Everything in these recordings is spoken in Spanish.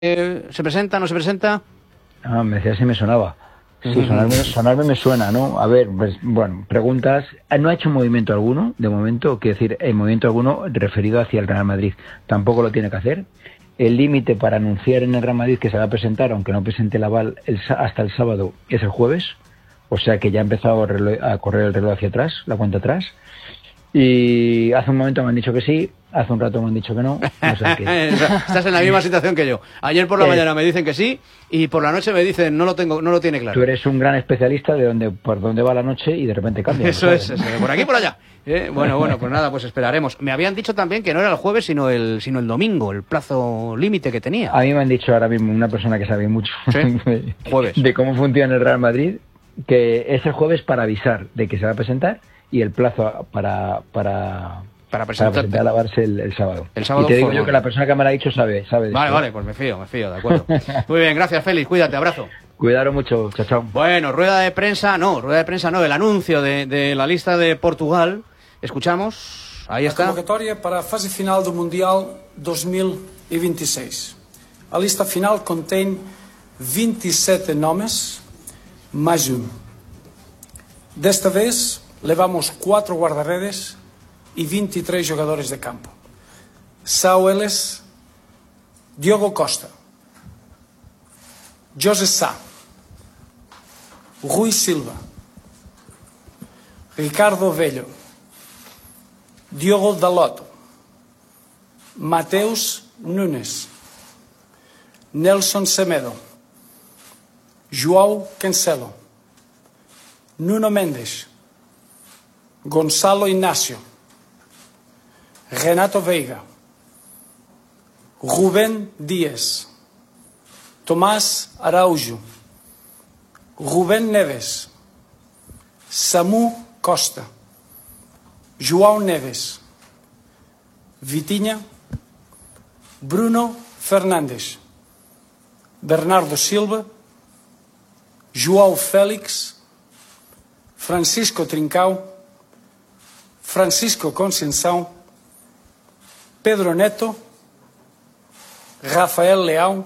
¿Se presenta, no se presenta? Ah, me decía si me sonaba. Sí, sonarme me suena, ¿no? A ver, pues, bueno, preguntas. No ha hecho movimiento alguno, de momento, quiero decir, movimiento alguno referido hacia el Real Madrid. Tampoco lo tiene que hacer. El límite para anunciar en el Real Madrid que se va a presentar, aunque no presente el aval hasta el sábado, es el jueves. O sea que ya ha empezado a correr el reloj hacia atrás, la cuenta atrás. Y hace un momento me han dicho que sí, hace un rato me han dicho que no. O sea que... Estás en la misma situación que yo. Ayer por la mañana me dicen que sí y por la noche me dicen no lo tiene claro. Tú eres un gran especialista de por dónde va la noche y de repente cambia. Eso es, por aquí y por allá. Bueno, pues nada, pues esperaremos. Me habían dicho también que no era el jueves sino el domingo, el plazo límite que tenía. A mí me han dicho ahora mismo una persona que sabe mucho jueves. de cómo funciona el Real Madrid, que es el jueves para avisar de que se va a presentar y el plazo para presentar a lavarse el sábado. El sábado. Y te digo yo que la persona que me lo ha dicho sabe. Vale, pues me fío, de acuerdo. Muy bien, gracias Félix, cuídate, abrazo. Cuidaros mucho, chao. Bueno, rueda de prensa no, el anuncio de la lista de Portugal. Escuchamos, ahí está. A convocatoria para a fase final do Mundial 2026. A lista final contém 27 nomes, mais Desta vez levamos 4 guarda-redes e 23 jogadores de campo. São eles Diogo Costa, José Sá, Rui Silva, Ricardo Velho, Diogo Dalot, Mateus Nunes, Nelson Semedo, João Cancelo, Nuno Mendes, Gonçalo Inácio, Renato Veiga, Rubén Díaz, Tomás Araújo, Rubén Neves, Samu Costa, João Neves, Vitinha, Bruno Fernandes, Bernardo Silva, João Félix, Francisco Trincão, Francisco Conceição, Pedro Neto, Rafael Leão,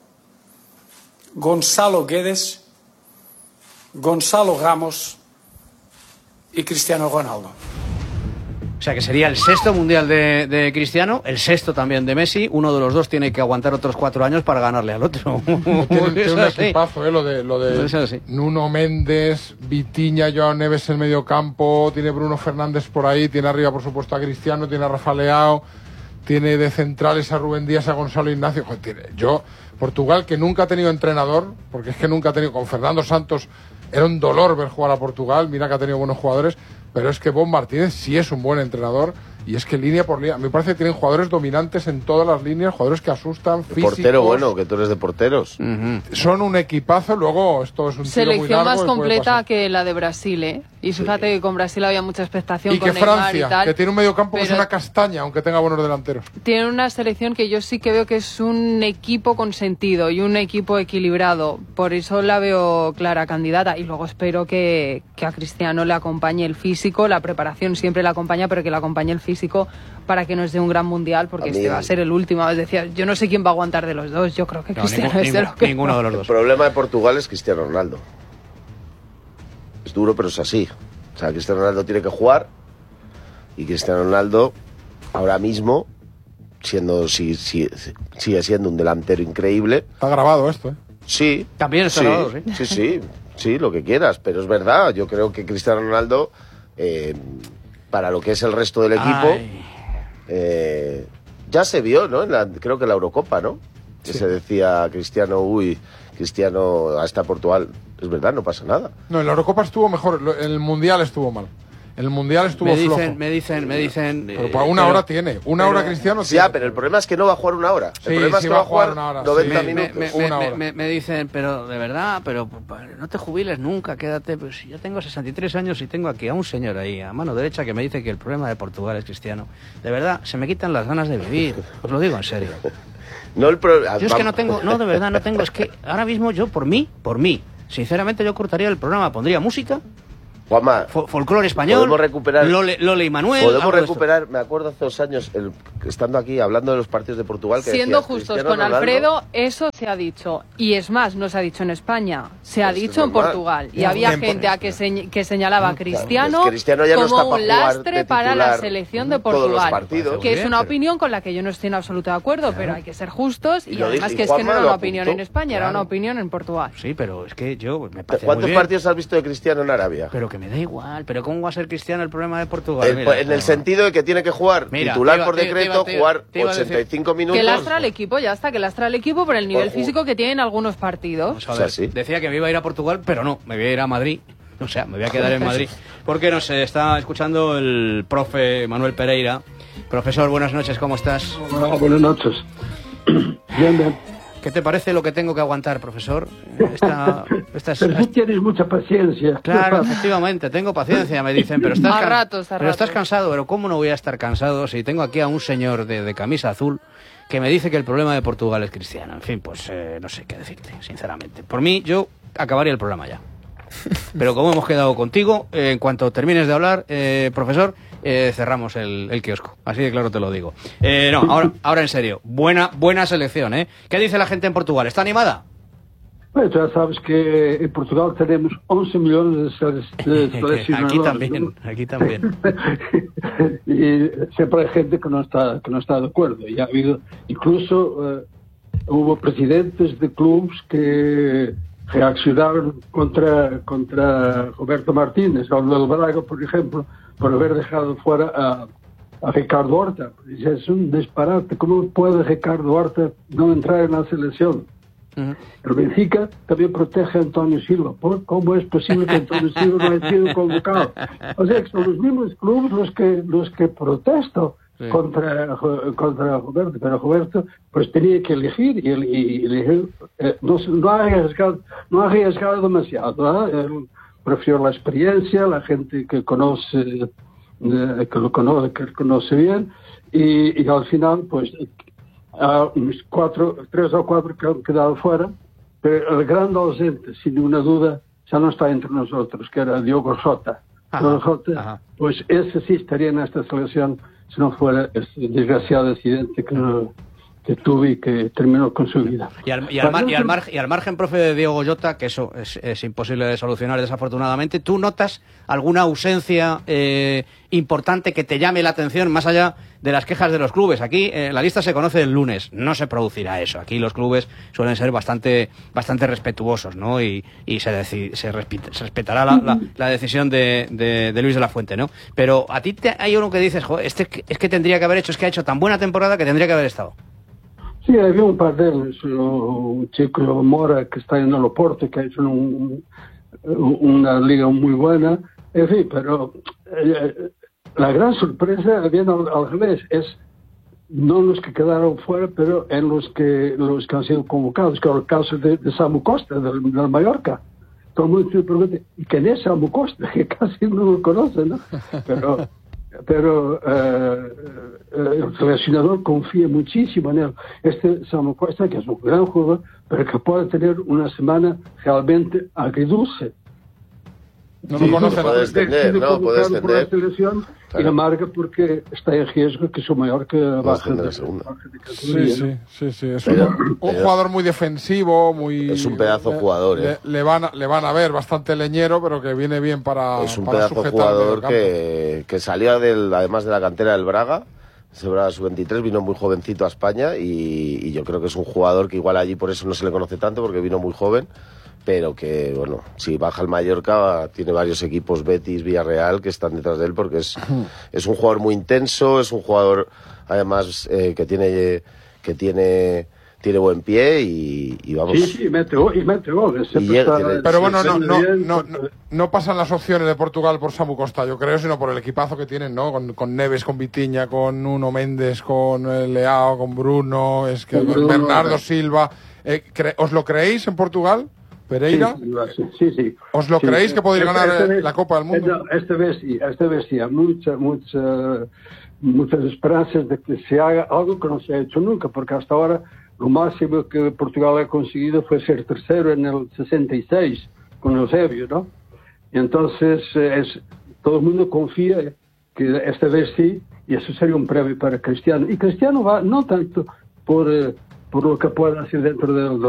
Gonçalo Guedes, Gonçalo Ramos y Cristiano Ronaldo. O sea que sería el sexto mundial de Cristiano, el sexto también de Messi. Uno de los dos tiene que aguantar otros 4 años para ganarle al otro. Tiene un equipazo, lo de Nuno Méndez, Vitinha, Joao Neves en medio campo, tiene Bruno Fernández por ahí, tiene arriba por supuesto a Cristiano, tiene a Rafa Leao, tiene de centrales a Rubén Díaz, a Gonzalo Ignacio. Portugal, que nunca ha tenido entrenador, porque es que nunca ha tenido, con Fernando Santos era un dolor ver jugar a Portugal, mira que ha tenido buenos jugadores, pero es que Bob Martínez sí es un buen entrenador y es que línea por línea, me parece que tienen jugadores dominantes en todas las líneas, jugadores que asustan, físicos. Portero bueno, que tú eres de porteros. Son un equipazo, luego esto es un tiro muy largo. Selección más completa que la de Brasil, ¿eh? Y fíjate que con Brasil había mucha expectación. Y con que Neymar Francia, y tal, que tiene un medio campo que es una castaña, aunque tenga buenos delanteros. Tiene una selección que yo sí que veo que es un equipo con sentido y un equipo equilibrado. Por eso la veo clara candidata. Y luego espero que a Cristiano le acompañe el físico, la preparación siempre le acompaña, pero que le acompañe el físico para que nos dé un gran mundial, porque este va a ser el último. Es decir, yo no sé quién va a aguantar de los dos. Yo creo que Cristiano es de los que... Ninguno de los dos. El problema de Portugal es Cristiano Ronaldo. Es duro, pero es así. O sea, Cristiano Ronaldo tiene que jugar y Cristiano Ronaldo ahora mismo sigue siendo un delantero increíble. Está grabado esto, ¿eh? Sí. También está grabado, ¿sí? Sí, lo que quieras, pero es verdad. Yo creo que Cristiano Ronaldo, para lo que es el resto del equipo, ya se vio, ¿no? Creo que en la Eurocopa, ¿no? Que se decía Cristiano hasta Portugal. Es verdad, no pasa nada. No, en la Eurocopa estuvo mejor, en el Mundial estuvo mal. En el Mundial estuvo flojo. Me dicen... Pero para una hora tiene. Una hora Cristiano tiene. Ya, pero el problema es que no va a jugar una hora. El problema es que va a jugar 90 minutos. Me dicen, pero de verdad, pero no te jubiles nunca, quédate. Pero si yo tengo 63 años y tengo aquí a un señor ahí, a mano derecha, que me dice que el problema de Portugal es Cristiano. De verdad, se me quitan las ganas de vivir. Os lo digo en serio. Yo es que no tengo, de verdad no tengo. Es que ahora mismo yo, por mí, sinceramente yo cortaría el programa, pondría música Juanma, folclore español, podemos recuperar, Lole y Manuel. Podemos recuperar, me acuerdo hace 2 años, estando aquí hablando de los partidos de Portugal, que siendo decías, justos con Alfredo, eso se ha dicho. Y es más, no se ha dicho en España, se ha dicho en Portugal. Y había gente que señalaba a Cristiano, ya no como un lastre para la selección de Portugal. Que es una pero... opinión con la que yo no estoy en absoluto de acuerdo, pero hay que ser justos. Y además que es que no Juanma era una opinión en España, era una opinión en Portugal. Sí, pero es que yo me parece ¿Cuántos muy bien. partidos has visto de Cristiano en Arabia? Pero que me da igual, pero ¿cómo va a ser Cristiano el problema de Portugal? En el sentido de que tiene que jugar titular por decreto, jugar 85 minutos. Que lastra al equipo, ya está, que lastra al equipo por el nivel físico que tiene en algunos partidos. O sea, sí. Decía que me iba a ir a Portugal, pero no, me voy a ir a Madrid. O sea, me voy a quedar en Madrid. Porque no sé, está escuchando el profe Manuel Pereira. Profesor, buenas noches, ¿cómo estás? Hola, buenas noches. Bien, bien. ¿Qué te parece lo que tengo que aguantar, profesor? Pero tú tienes mucha paciencia. Claro, efectivamente, tengo paciencia, me dicen, pero estás, estás cansado. Pero ¿cómo no voy a estar cansado si tengo aquí a un señor de camisa azul que me dice que el problema de Portugal es Cristiano? En fin, pues no sé qué decirte, sinceramente. Por mí, yo acabaría el programa ya. Pero como hemos quedado contigo, en cuanto termines de hablar, profesor, cerramos el kiosco. Así de claro te lo digo. No, ahora en serio. Buena selección, ¿eh? ¿Qué dice la gente en Portugal? ¿Está animada? Pues ya sabes que en Portugal tenemos 11 millones de seleccionadores. Aquí también. Y siempre hay gente que no está de acuerdo. Y ha habido, incluso hubo presidentes de clubes que reaccionaron contra Roberto Martínez, o del Braga, por ejemplo, por haber dejado fuera a Ricardo Horta. Dice, es un disparate. ¿Cómo puede Ricardo Horta no entrar en la selección? El Benfica también protege a António Silva. ¿Cómo es posible que António Silva no haya sido convocado? O sea, que son los mismos clubes los que protestan contra Roberto, pero Roberto pues tenía que elegir y elegir, no ha arriesgado demasiado, ¿eh? Él prefirió la experiencia, la gente que conoce, que lo conoce bien, y al final pues a 3 o 4 que han quedado fuera, pero el gran ausente, sin ninguna duda, ya no está entre nosotros, que era Diogo Jota. Pues ese sí estaría en esta selección si no fuera este desgraciado accidente que tuve y que terminó con su vida. Y al margen, profe, de Diogo Jota, que eso es imposible de solucionar desafortunadamente, ¿tú notas alguna ausencia importante que te llame la atención más allá de las quejas de los clubes? Aquí la lista se conoce el lunes, no se producirá eso. Aquí los clubes suelen ser bastante respetuosos, ¿no? Y se respetará la decisión de Luis de la Fuente, ¿no? Pero a ti hay uno que dices, joder, es que tendría que haber hecho, es que ha hecho tan buena temporada que tendría que haber estado. Sí, había un par de ellos, un chico Mora que está en el Oporto, que ha hecho una liga muy buena, en fin, pero la gran sorpresa viene al revés, es no los que quedaron fuera, pero en los que han sido convocados, que es el caso de Samu Costa, del Mallorca. Todo el mundo se pregunta, ¿y quién es Samu Costa? Que casi no lo conoce, ¿no? Pero el seleccionador confía muchísimo en él. Este Samu Costa, que es un gran jugador, pero que puede tener una semana realmente agridulce. No lo conoce, puedes entender. La selección, claro. Y amarga porque está en riesgo que su Mallorca baje de segunda. Sí. Es un jugador muy defensivo, es un pedazo jugador. Le van a ver bastante leñero, pero que viene bien para es un pedazo jugador que salía además de la cantera del Braga. Ese Braga sub-23 vino muy jovencito a España y yo creo que es un jugador que igual allí por eso no se le conoce tanto, porque vino muy joven, pero que, bueno, si baja el Mallorca, tiene varios equipos, Betis, Villarreal, que están detrás de él, porque es un jugador muy intenso, es un jugador, además, que tiene buen pie y vamos... Sí, mete goles. Pero bueno, no pasan las opciones de Portugal por Samu Costa, yo creo, sino por el equipazo que tienen, ¿no? Con Neves, con Vitinha, con Nuno Méndez, con Leao, con Bruno, con Bernardo Silva. ¿Os lo creéis en Portugal? Pereira, sí. ¿Os lo creéis que podéis ganar la Copa del Mundo? Esta vez sí, hay muchas esperanzas de que se haga algo que no se ha hecho nunca, porque hasta ahora lo máximo que Portugal ha conseguido fue ser tercero en el 66 con Eusebio, ¿no? Y entonces todo el mundo confía que esta vez sí, y eso sería un premio para Cristiano. Y Cristiano va no tanto por lo que pueda hacer dentro del